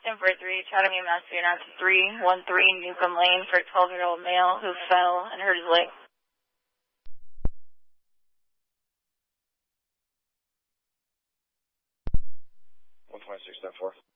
1043, Chatham Mass Unit 313 Newcomb Lane for a 12-year-old male who fell and hurt his leg. 126.4.